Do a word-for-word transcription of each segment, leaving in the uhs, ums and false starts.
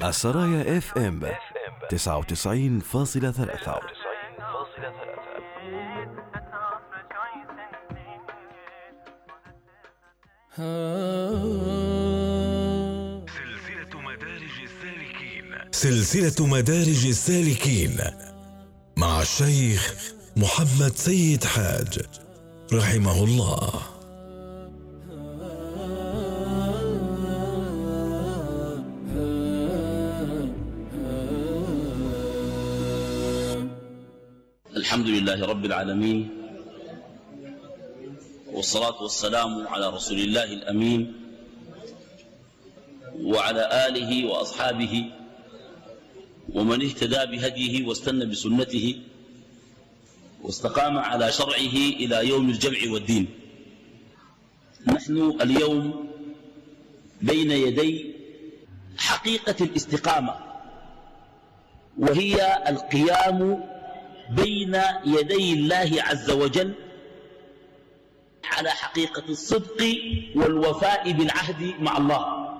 السرايا اف ام تسعة وتسعين فاصلة ثلاثة. سلسلة مدارج السالكين سلسلة مدارج السالكين مع الشيخ محمد سيد حاج رحمه الله. الحمد لله رب العالمين، والصلاة والسلام على رسول الله الأمين وعلى آله وأصحابه ومن اهتدى بهديه واستنى بسنته واستقام على شرعه إلى يوم الجمع والدين. نحن اليوم بين يدي حقيقة الاستقامة، وهي القيام بين يدي الله عز وجل على حقيقة الصدق والوفاء بالعهد مع الله.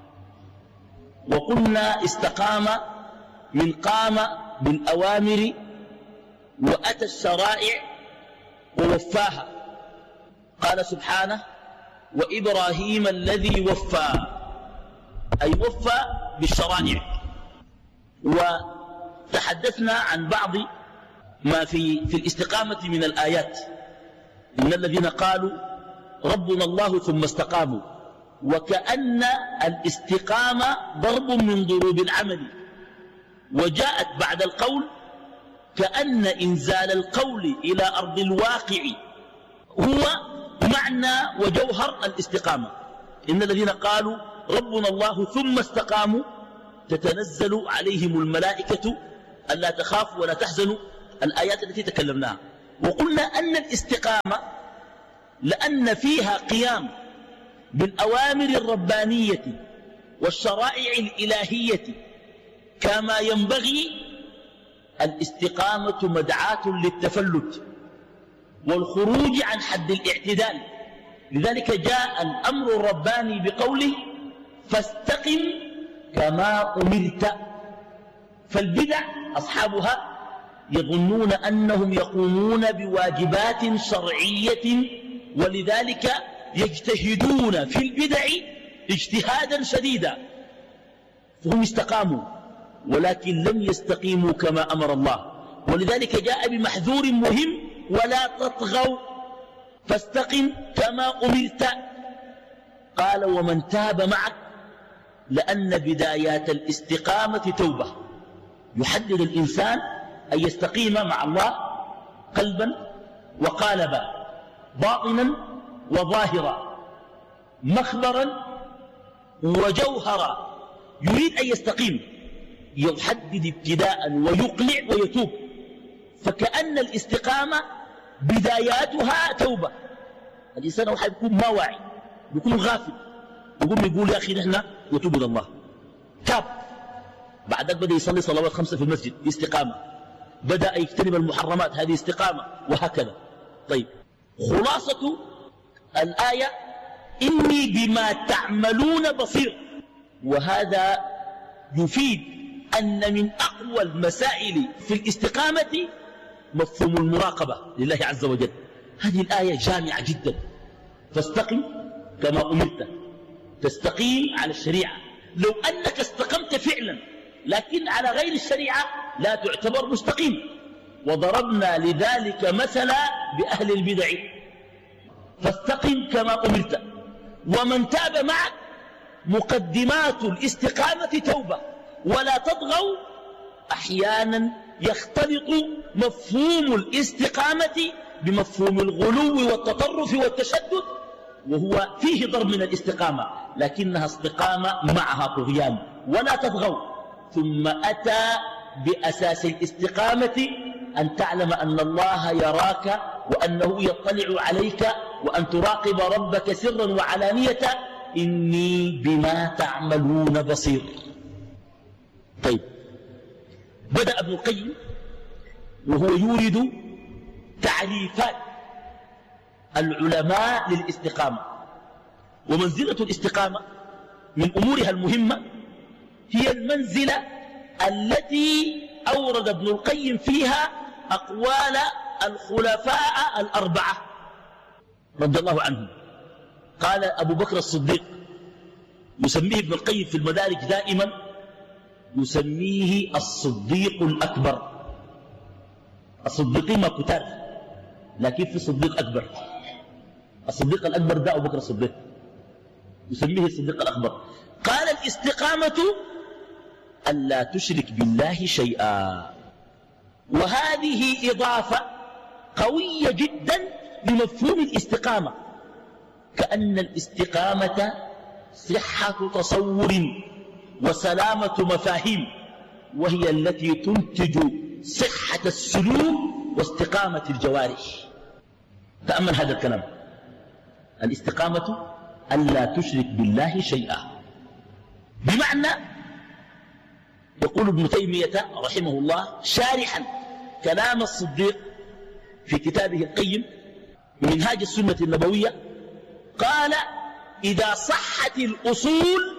وقلنا استقام من قام بالأوامر وأتى الشرائع ووفاها. قال سبحانه: وإبراهيم الذي وفى، أي وفى بالشرائع. وتحدثنا عن بعض ما في, في الاستقامة من الآيات. إن الذين قالوا ربنا الله ثم استقاموا، وكأن الاستقامة ضرب من ضروب العمل، وجاءت بعد القول كأن إنزال القول إلى أرض الواقع هو معنى وجوهر الاستقامة. إن الذين قالوا ربنا الله ثم استقاموا تتنزل عليهم الملائكة ألا تخافوا ولا تحزنوا، الآيات التي تكلمناها. وقلنا أن الاستقامة لأن فيها قيام بالأوامر الربانية والشرائع الإلهية كما ينبغي، الاستقامة مدعاة للتفلت والخروج عن حد الاعتدال. لذلك جاء الأمر الرباني بقوله: فاستقم كما أمرت. فالبدع أصحابها يظنون أنهم يقومون بواجبات شرعية، ولذلك يجتهدون في البدع اجتهادا شديدا، فهم استقاموا ولكن لم يستقيموا كما أمر الله. ولذلك جاء بمحذور مهم: ولا تطغوا فاستقم كما أمرت. قال: ومن تاب معك، لأن بدايات الاستقامة توبة. يحدد الإنسان أن يستقيم مع الله قلبا وقالبا، باطنا وظاهرا، مخبرا وجوهرا. يريد أن يستقيم، يحدد ابتداء ويقلع ويتوب. فكأن الاستقامة بداياتها توبة. الإنسان هو يكون ما واعي، يكون غافل، يقوم يقول: يا أخي نحن نتوب إلى الله. تاب، بعدك بدأ يصلي صلوات خمسة في المسجد، استقامة. بدأ يجتنب المحرمات، هذه استقامة، وهكذا. طيب، خلاصة الآية: إني بما تعملون بصير. وهذا يفيد أن من أقوى المسائل في الاستقامة مفهوم المراقبة لله عز وجل. هذه الآية جامعة جدا. فاستقم كما أمرت، تستقيم على الشريعة. لو أنك استقمت فعلا لكن على غير الشريعة لا تعتبر مستقيم. وضربنا لذلك مثلا بأهل البدع. فاستقم كما أمرت. ومن تاب معك، مقدمات الاستقامة توبة. ولا تطغوا، أحيانا يختلط مفهوم الاستقامة بمفهوم الغلو والتطرف والتشدد، وهو فيه ضرب من الاستقامة، لكنها استقامة معها طغيان. ولا تطغوا. ثم أتى بأساس الاستقامة أن تعلم أن الله يراك، وأنه يطلع عليك، وأن تراقب ربك سرا وعلانية. إني بما تعملون بصير. طيب، بدأ ابن القيم وهو يورد تعريفات العلماء للاستقامة ومنزلة الاستقامة. من أمورها المهمة هي المنزلة التي أورد ابن القيم فيها أقوال الخلفاء الأربعة رضي الله عنهم. قال أبو بكر الصديق يسميه ابن القيم في المدارج دائما، يسميه الصديق الأكبر. الصديقين ما كتار، لكن في صديق أكبر. الصديق الأكبر ده أبو بكر الصديق، يسميه الصديق الأكبر. قال الاستقامة ألا تشرك بالله شيئا، وهذه إضافة قوية جدا لمفهوم الاستقامة، كأن الاستقامة صحة تصور وسلامة مفاهيم، وهي التي تنتج صحة السلوك واستقامة الجوارح. تأمل هذا الكلام، الاستقامة ألا تشرك بالله شيئا، بمعنى يقول ابن تيمية رحمه الله شارحا كلام الصديق في كتابه القيم منهاج السنة النبوية، قال إذا صحت الأصول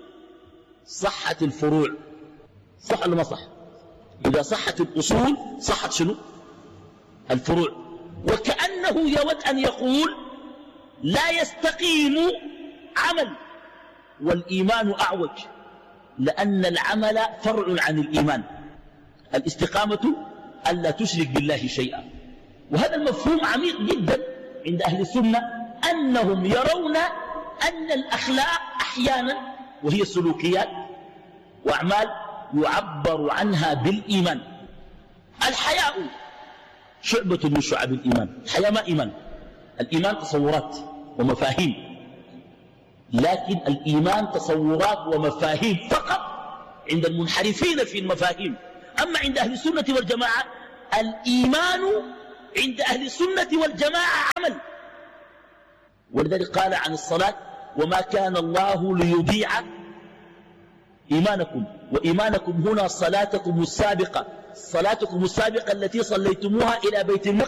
صحت الفروع. صح ولا ما صح؟ إذا صحت الأصول صحت شنو؟ الفروع. وكأنه يود أن يقول لا يستقيم عمل والإيمان أعوج، لأن العمل فرع عن الإيمان. الاستقامة ألا تشرك بالله شيئا، وهذا المفهوم عميق جدا عند أهل السنة، أنهم يرون أن الأخلاق أحيانا وهي سلوكيات وأعمال يعبر عنها بالإيمان. الحياء شعبة من شعب الإيمان. الحياء ما إيمان، الإيمان تصورات ومفاهيم، لكن الإيمان تصورات ومفاهيم فقط عند المنحرفين في المفاهيم. أما عند أهل السنة والجماعة الإيمان عند أهل السنة والجماعة عمل. ولذلك قال عن الصلاة وما كان الله ليضيع إيمانكم، وإيمانكم هنا صلاتكم السابقة، صلاتكم السابقة التي صليتموها إلى بيت المقدس